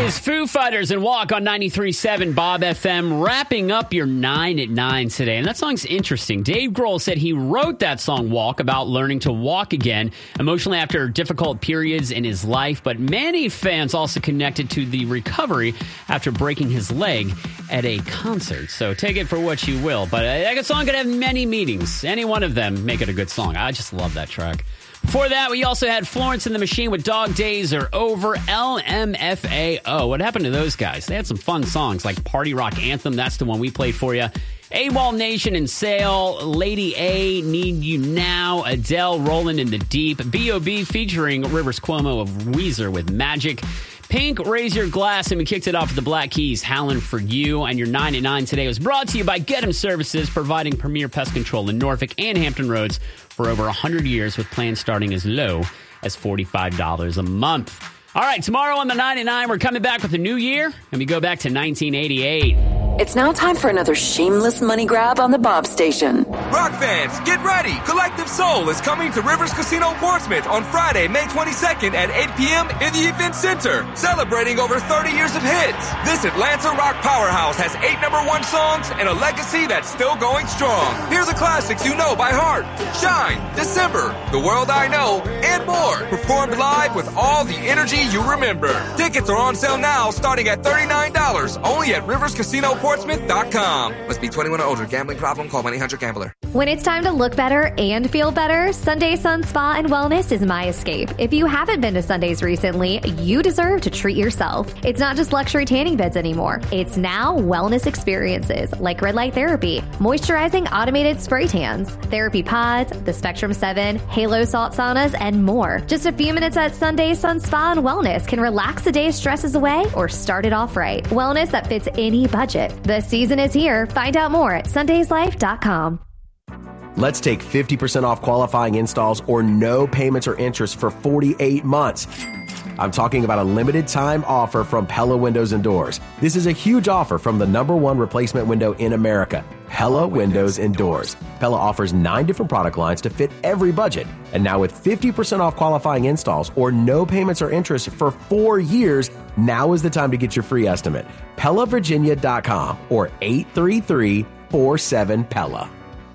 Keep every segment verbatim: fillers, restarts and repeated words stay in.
is Foo Fighters and Walk on ninety-three point seven Bob F M, wrapping up your nine at nine today. And that song's interesting. Dave Grohl said he wrote that song, Walk, about learning to walk again, emotionally after difficult periods in his life. But many fans also connected to the recovery after breaking his leg at a concert. So take it for what you will. But that song could have many meanings. Any one of them make it a good song. I just love that track. Before that, we also had Florence and the Machine with Dog Days Are Over, L M F A O. What happened to those guys? They had some fun songs like Party Rock Anthem. That's the one we played for you. AWOL Nation and Sail, Lady A, Need You Now, Adele, Rolling in the Deep, B O B featuring Rivers Cuomo of Weezer with Magic. Pink, Raise Your Glass, and we kicked it off with the Black Keys, Howlin' For You. And your nine at nine today was brought to you by Get 'em Services, providing premier pest control in Norfolk and Hampton Roads for over one hundred years with plans starting as low as forty-five dollars a month. All right, tomorrow on the nine at nine, we're coming back with a new year, and we go back to nineteen eighty-eight. It's now time for another shameless money grab on the Bob Station. Rock fans, get ready! Collective Soul is coming to Rivers Casino Portsmouth on Friday, May twenty-second at eight p.m. in the Event Center, celebrating over thirty years of hits. This Atlanta rock powerhouse has eight number one songs and a legacy that's still going strong. Here's the classics you know by heart: Shine, December, The World I Know, and more. Performed live with all the energy you remember. Tickets are on sale now, starting at thirty-nine dollars, only at rivers casino portsmouth dot com. Must be twenty-one or older. Gambling problem? Call one eight hundred gambler. When it's time to look better and feel better, Sunday Sun Spa and Wellness is my escape. If you haven't been to Sundays recently, you deserve to treat yourself. It's not just luxury tanning beds anymore. It's now wellness experiences like red light therapy, moisturizing automated spray tans, therapy pods, the Spectrum seven, Halo salt saunas, and more. Just a few minutes at Sunday Sun Spa and Wellness can relax the day's stresses away or start it off right. Wellness that fits any budget. The season is here. Find out more at sundays life dot com. Let's take fifty percent off qualifying installs or no payments or interest for forty-eight months. I'm talking about a limited time offer from Pella Windows and Doors. This is a huge offer from the number one replacement window in America, Pella Windows and Doors. Pella offers nine different product lines to fit every budget. And now with fifty percent off qualifying installs or no payments or interest for four years, now is the time to get your free estimate. Pella Virginia dot com or eight three three, four seven, Pella.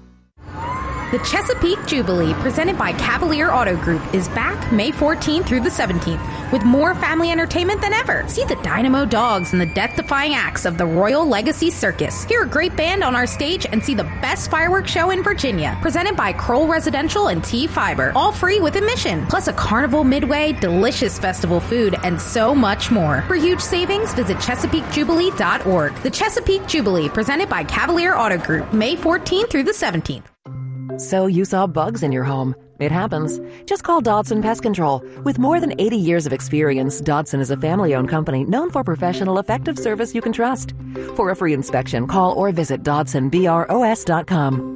The Chesapeake Jubilee, presented by Cavalier Auto Group, is back May fourteenth through the seventeenth with more family entertainment than ever. See the Dynamo Dogs and the death-defying acts of the Royal Legacy Circus. Hear a great band on our stage and see the best fireworks show in Virginia. Presented by Kroll Residential and T-Fiber. All free with admission. Plus a carnival midway, delicious festival food, and so much more. For huge savings, visit chesapeake jubilee dot org. The Chesapeake Jubilee, presented by Cavalier Auto Group, May fourteenth through the seventeenth. So you saw bugs in your home. It happens. Just call Dodson Pest Control. With more than eighty years of experience, Dodson is a family-owned company known for professional, effective service you can trust. For a free inspection, call or visit dodson bros dot com.